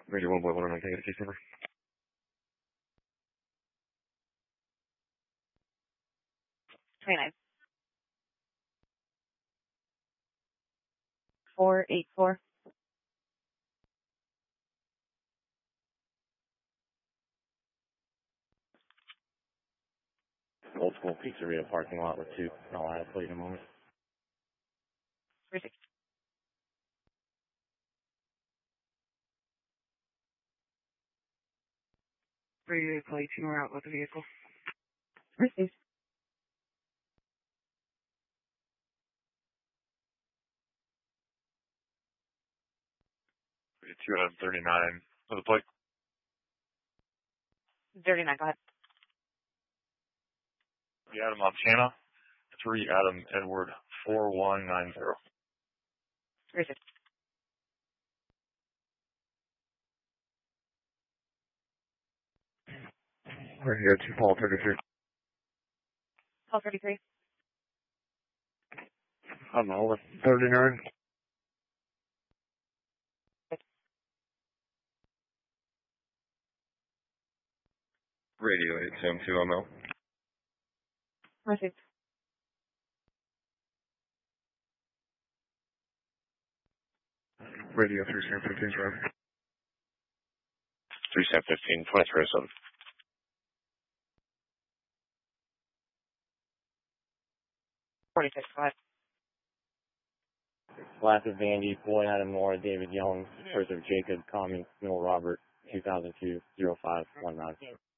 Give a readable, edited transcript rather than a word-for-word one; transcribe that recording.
Radio 1 boy, what am I going to get a case number? 29. 484. Old School Pizzeria parking lot with 2. I'll add a plate in a moment. 36. Radio plate, you are out with the vehicle. Received. Radio 2 Adam 39 for the plate. 39, go ahead. Adam Montana, 3 Adam Edward 4190. Received. Radio 2 Paul 33. Call 33. I'm over 39. Radio 872 ML. Received. Radio 3 San 15 driver. 3 San 15, 2307. 46, go ahead. Last of Vandy, Floyd Adam Moore, David Young, first of Jacob, Tommy, Mill Robert, 2002 0519.